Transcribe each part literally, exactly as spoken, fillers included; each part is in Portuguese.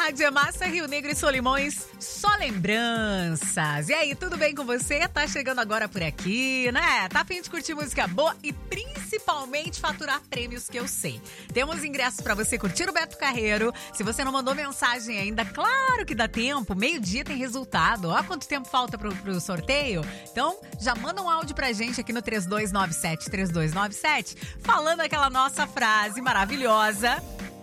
rádio é Massa, Rio Negro e Solimões, só lembranças. E aí, tudo bem com você? Tá chegando agora por aqui, né? Tá a fim de curtir música boa e principalmente faturar prêmios que eu sei. Temos ingressos pra você curtir o Beto Carreiro. Se você não mandou mensagem ainda, claro que dá tempo. Meio-dia tem resultado. Ó quanto tempo falta pro, pro sorteio. Então, já manda um áudio pra gente aqui no três dois nove sete, três dois nove sete, falando aquela nossa frase maravilhosa: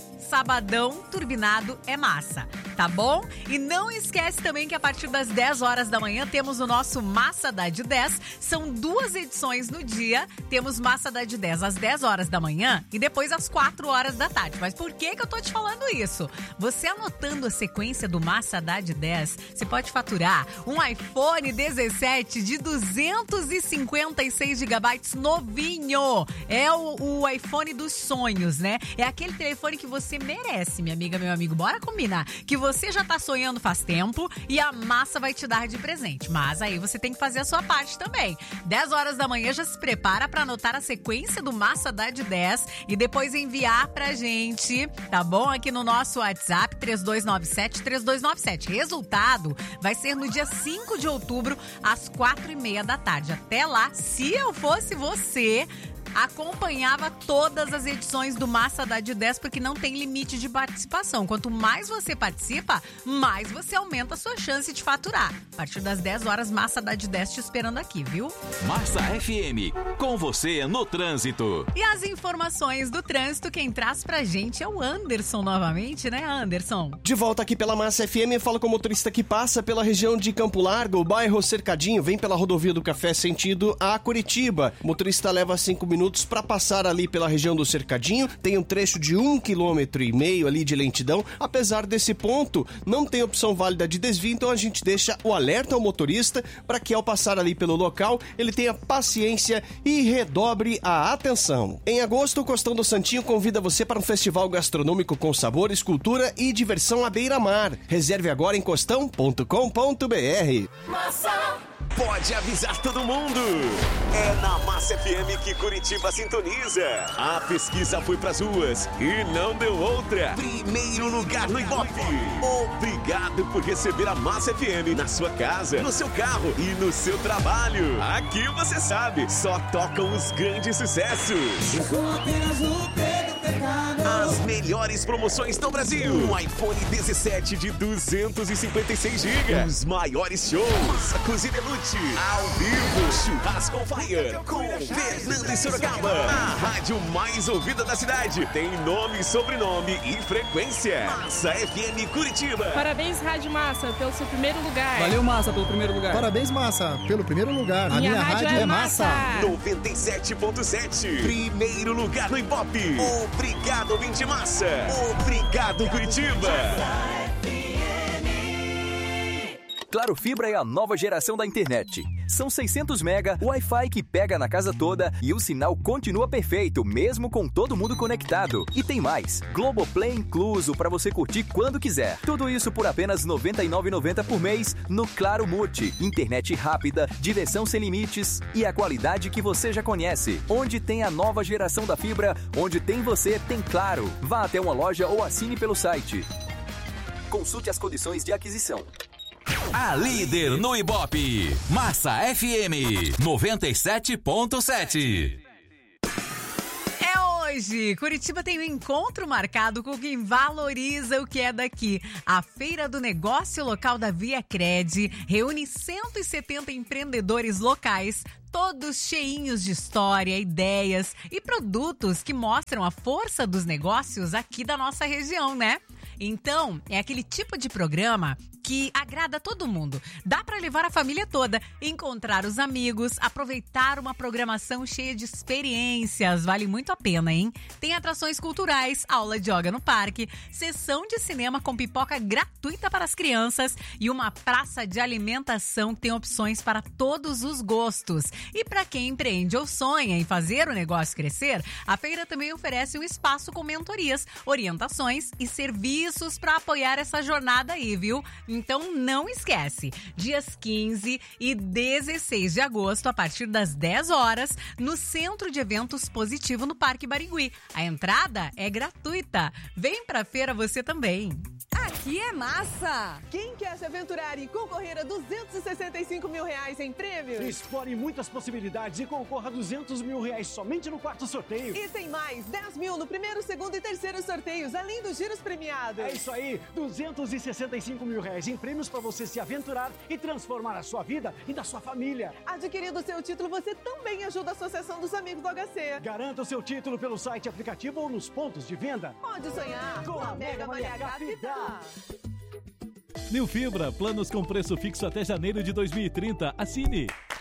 sabadão turbinado é massa, tá bom? E não esquece também que a partir das dez horas da manhã temos o nosso Massa da de dez. São duas edições no dia. Temos Massa da de dez às dez horas da manhã e depois às quatro horas da tarde. Mas por que que eu tô te falando isso? Você anotando a sequência do Massa da de dez, você pode faturar um iPhone dezessete de duzentos e cinquenta e seis gigabytes novinho. É o, o iPhone dos sonhos, né? É aquele telefone que você merece, minha amiga, meu amigo. Bora combinar que você já tá sonhando faz tempo e a Massa vai te dar de presente. Mas aí você tem que fazer a sua parte também. dez horas da manhã já se prepara pra anotar a sequência do Massa da de dez e depois enviar pra gente, tá bom? Aqui no nosso WhatsApp, três dois nove sete, três dois nove sete. Resultado vai ser no dia cinco de outubro, às quatro e meia da tarde. Até lá, se eu fosse você, acompanhava todas as edições do Massa da de dez, porque não tem limite de participação. Quanto mais você participa, mais você aumenta a sua chance de faturar. A partir das dez horas, Massa da de dez te esperando aqui, viu? Massa F M, com você no trânsito. E as informações do trânsito, quem traz pra gente é o Anderson novamente, né, Anderson? De volta aqui pela Massa F M, fala com o motorista que passa pela região de Campo Largo, bairro Cercadinho, vem pela rodovia do Café sentido a Curitiba. O motorista leva cinco minutos para passar ali pela região do Cercadinho, tem um trecho de um quilômetro e meio ali de lentidão. Apesar desse ponto, não tem opção válida de desvio, então a gente deixa o alerta ao motorista para que ao passar ali pelo local, ele tenha paciência e redobre a atenção. Em agosto, o Costão do Santinho convida você para um festival gastronômico com sabor, escultura e diversão à beira-mar. Reserve agora em costão ponto com ponto b r. Massa! Pode avisar todo mundo! É na Massa F M que Curitiba sintoniza. A pesquisa foi pras ruas e não deu outra. Primeiro lugar no Ibope. Obrigado por receber a Massa F M na sua casa, no seu carro e no seu trabalho. Aqui você sabe, só tocam os grandes sucessos. As melhores promoções do Brasil. Um iPhone dezessete de duzentos e cinquenta e seis gigas. Os maiores shows. Cozinha Lute. Ao vivo. Churrasco on Fire. Com Fernando e Sorocaba. A rádio mais ouvida da cidade. Tem nome, sobrenome e frequência. Massa F M Curitiba. Parabéns, Rádio Massa, pelo seu primeiro lugar. Valeu, Massa, pelo primeiro lugar. Parabéns, Massa, pelo primeiro lugar. Minha, minha rádio, rádio é Massa. noventa e sete ponto sete. Primeiro lugar no Ibope. Obrigado, ouvinte Massa. Obrigado, Curitiba. Claro Fibra é a nova geração da internet. São seiscentos mega, Wi-Fi que pega na casa toda e o sinal continua perfeito, mesmo com todo mundo conectado. E tem mais, Globoplay incluso para você curtir quando quiser. Tudo isso por apenas noventa e nove reais e noventa centavos por mês no Claro Multi. Internet rápida, diversão sem limites e a qualidade que você já conhece. Onde tem a nova geração da fibra, onde tem você, tem Claro. Vá até uma loja ou assine pelo site. Consulte as condições de aquisição. A líder no Ibope, Massa F M noventa e sete ponto sete. É hoje, Curitiba tem um encontro marcado com quem valoriza o que é daqui. A Feira do Negócio Local da Via Cred reúne cento e setenta empreendedores locais, todos cheinhos de história, ideias e produtos que mostram a força dos negócios aqui da nossa região, né? Então, é aquele tipo de programa que agrada todo mundo. Dá para levar a família toda, encontrar os amigos, aproveitar uma programação cheia de experiências. Vale muito a pena, hein? Tem atrações culturais, aula de yoga no parque, sessão de cinema com pipoca gratuita para as crianças e uma praça de alimentação que tem opções para todos os gostos. E para quem empreende ou sonha em fazer o negócio crescer, a feira também oferece um espaço com mentorias, orientações e serviços para apoiar essa jornada aí, viu? Então não esquece, dias quinze e dezesseis de agosto, a partir das dez horas, no Centro de Eventos Positivo, no Parque Barigui. A entrada é gratuita. Vem pra feira você também. Ah, que é massa! Quem quer se aventurar e concorrer a duzentos e sessenta e cinco mil reais em prêmios? Explore muitas possibilidades e concorra a duzentos mil reais somente no quarto sorteio. E tem mais, dez mil no primeiro, segundo e terceiro sorteios, além dos giros premiados. É isso aí, duzentos e sessenta e cinco mil reais em prêmios para você se aventurar e transformar a sua vida e da sua família. Adquirindo o seu título, você também ajuda a Associação dos Amigos do H C. Garanta o seu título pelo site, aplicativo ou nos pontos de venda. Pode sonhar com a Mega Maria Capitã. New Fibra, planos com preço fixo até janeiro de dois mil e trinta. Assine!